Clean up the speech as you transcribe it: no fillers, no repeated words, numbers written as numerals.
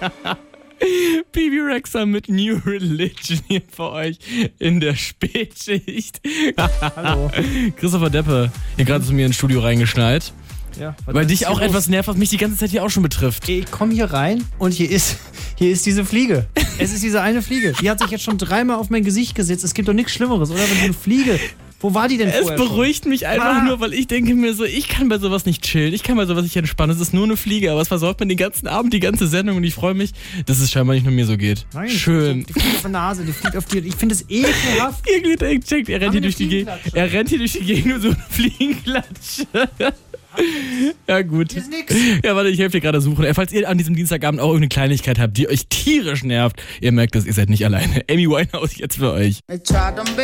Bibi Rexa mit New Religion hier für euch in der Spätschicht. Hallo. Christopher Deppe, hier gerade zu mir ins Studio reingeschneit. Ja, Weil dich auch etwas nervt, was mich die ganze Zeit hier auch schon betrifft. Ich komme hier rein und hier ist diese Fliege. Es ist diese eine Fliege. Die hat sich jetzt schon 3-mal auf mein Gesicht gesetzt. Es gibt doch nichts Schlimmeres, oder? Wenn so eine Fliege... Wo war die denn vorher? Es beruhigt mich einfach nur, weil ich denke mir so, ich kann bei sowas nicht chillen. Ich kann bei sowas nicht entspannen. Es ist nur eine Fliege, aber es versorgt mir den ganzen Abend, die ganze Sendung und ich freue mich, dass es scheinbar nicht nur mir so geht. Nein, schön. Die fliegt auf der Nase, die fliegt auf dir. Ich finde es ekelhaft. Er rennt hier durch die Gegend. Er rennt hier durch die Gegend und so eine Fliegenklatsche. Ja, gut. Hier ist nix. Ja, warte, ich helfe dir gerade suchen. Falls ihr an diesem Dienstagabend auch irgendeine Kleinigkeit habt, die euch tierisch nervt, ihr merkt es, ihr seid nicht alleine. Amy Winehouse jetzt für euch.